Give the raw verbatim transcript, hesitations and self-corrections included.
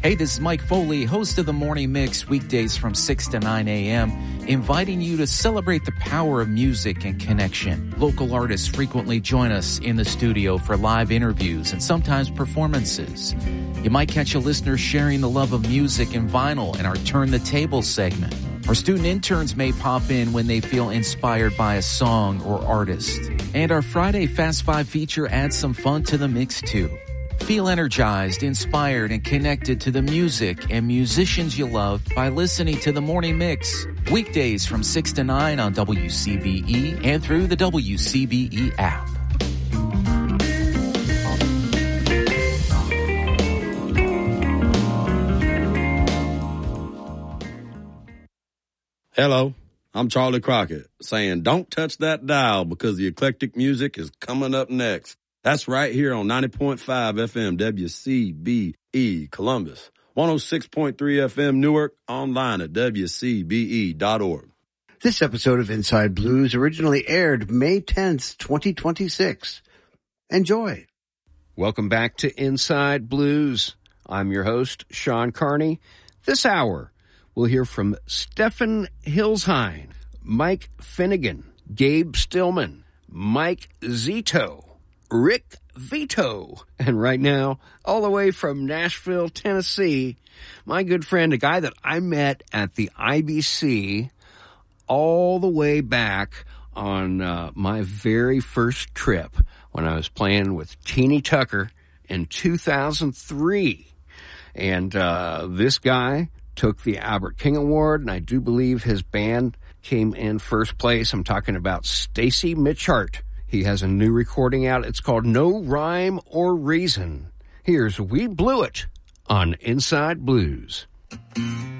Hey, this is Mike Foley, host of the Morning Mix, weekdays from six to nine a.m., inviting you to celebrate the power of music and connection. Local artists frequently join us in the studio for live interviews and sometimes performances. You might catch a listener sharing the love of music and vinyl in our Turn the Table segment. Our student interns may pop in when they feel inspired by a song or artist. And our Friday Fast Five feature adds some fun to the mix, too. Feel energized, inspired, and connected to the music and musicians you love by listening to The Morning Mix. Weekdays from six to nine on W C B E and through the W C B E app. Hello, I'm Charlie Crockett, saying don't touch that dial because the eclectic music is coming up next. That's right here on ninety point five F M W C B E Columbus, one oh six point three F M Newark, online at W C B E dot org. This episode of Inside Blues originally aired May tenth, twenty twenty-six. Enjoy. Welcome back to Inside Blues. I'm your host, Sean Carney. This hour, we'll hear from Stefan Hilsheim, Mike Finnegan, Gabe Stillman, Mike Zito, Rick Vito, and right now, all the way from Nashville, Tennessee, my good friend, a guy that I met at the I B C all the way back on uh, my very first trip when I was playing with Teeny Tucker in two thousand three. And uh, this guy took the Albert King Award, and I do believe his band came in first place. I'm talking about Stacy Mitchart. He has a new recording out. It's called No Rhyme or Reason. Here's We Blew It on Inside Blues.